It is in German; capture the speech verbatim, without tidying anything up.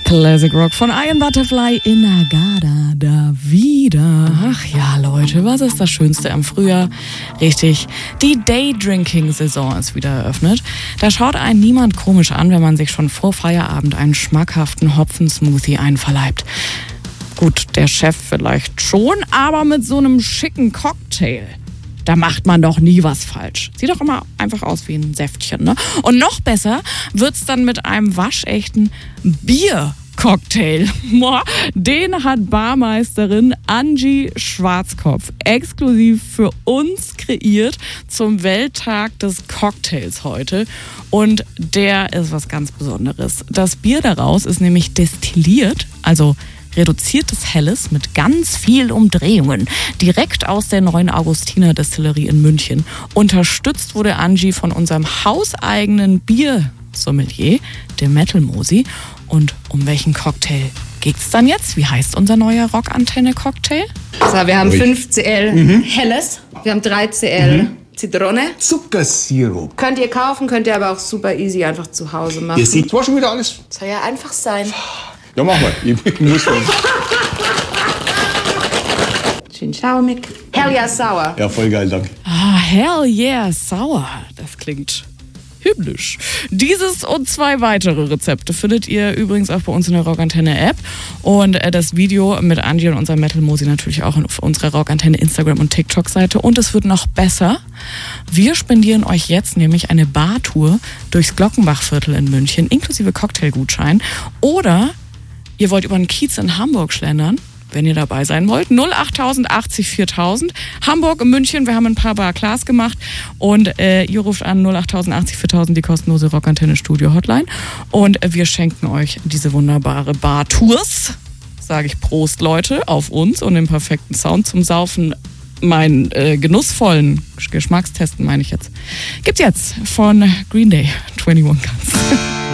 Classic Rock von Iron Butterfly in Nagada da wieder. Ach ja, Leute, was ist das Schönste am Frühjahr? Richtig, die Daydrinking-Saison ist wieder eröffnet. Da schaut einen niemand komisch an, wenn man sich schon vor Feierabend einen schmackhaften Hopfensmoothie einverleibt. Gut, der Chef vielleicht schon, aber mit so einem schicken Cocktail, da macht man doch nie was falsch. Sieht doch immer einfach aus wie ein Säftchen, ne? Und noch besser wird's dann mit einem waschechten Biercocktail. Den hat Barmeisterin Angie Schwarzkopf exklusiv für uns kreiert zum Welttag des Cocktails heute. Und der ist was ganz Besonderes. Das Bier daraus ist nämlich destilliert, also reduziertes Helles mit ganz viel Umdrehungen, direkt aus der neuen Augustiner Destillerie in München. Unterstützt wurde Angie von unserem hauseigenen Biersommelier, dem Metal Mosi. Und um welchen Cocktail geht's dann jetzt? Wie heißt unser neuer Rockantenne-Cocktail? So, wir haben fünf Zentiliter mhm. Helles, wir haben drei Zentiliter mhm. Zitrone. Zuckersirup. Könnt ihr kaufen, könnt ihr aber auch super easy einfach zu Hause machen. Ihr seht, war schon wieder alles. Soll ja einfach sein. Ja, mach mal. Ich muss dann. Schön schaumig. Hell yeah, sauer. Ja, voll geil, danke. Ah, hell yeah, sauer. Das klingt himmlisch. Dieses und zwei weitere Rezepte findet ihr übrigens auch bei uns in der Rockantenne-App. Und das Video mit Angie und unserem Metal Mosi natürlich auch auf unserer Rockantenne Instagram- und TikTok-Seite. Und es wird noch besser. Wir spendieren euch jetzt nämlich eine Bartour durchs Glockenbachviertel in München, inklusive Cocktailgutschein. Oder ihr wollt über den Kiez in Hamburg schlendern, wenn ihr dabei sein wollt. null acht achtzig viertausend. Hamburg und München, wir haben ein paar Bar Class gemacht. Und äh, ihr ruft an null acht achtzig viertausend, die kostenlose Rockantenne Studio Hotline. Und äh, wir schenken euch diese wunderbare Bar-Tours. Sage ich Prost, Leute, auf uns und den perfekten Sound zum Saufen. Meinen äh, genussvollen Geschmackstesten meine ich jetzt. Gibt's jetzt von Green Day, einundzwanzig Guns.